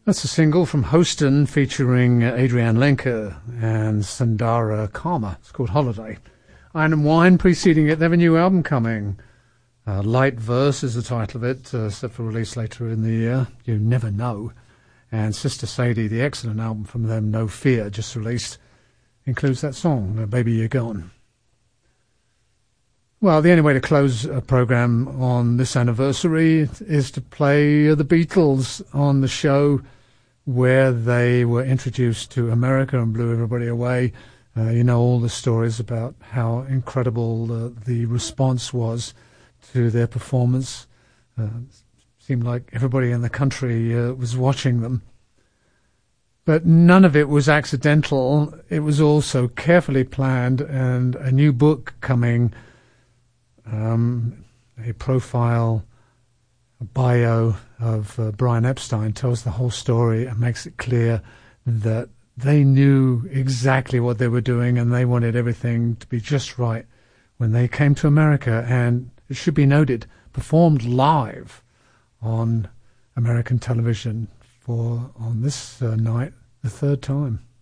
That's a single from Hostin featuring Adrienne Lenker and Sundara Karma. It's called Holiday. Iron and Wine preceding it. They have a new album coming. Light Verse is the title of it, set for release later in the year. You Never Know. And Sister Sadie, the excellent album from them, No Fear, just released, includes that song, Baby You're Gone. Well, the only way to close a program on this anniversary is to play the Beatles on the show where they were introduced to America and blew everybody away. You know all the stories about how incredible the response was to their performance. Seemed like everybody in the country was watching them. But none of it was accidental. It was also carefully planned, and a new book coming, a profile, a bio of Brian Epstein, tells the whole story and makes it clear that they knew exactly what they were doing and they wanted everything to be just right when they came to America, and it should be noted, performed live on American television on this night, the third time.